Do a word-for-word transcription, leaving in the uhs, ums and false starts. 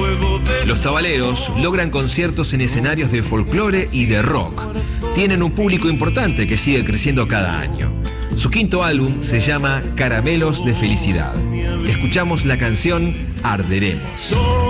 Los Tabaleros logran conciertos en escenarios de folclore y de rock. Tienen un público importante que sigue creciendo cada año. Su quinto álbum se llama Caramelos de Felicidad. Escuchamos la canción Arderemos.